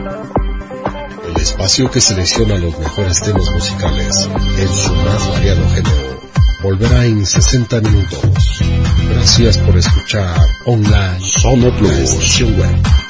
El espacio que selecciona los mejores temas musicales en su más variado género volverá en 60 minutos. Gracias por escuchar online Sono Plus, estación web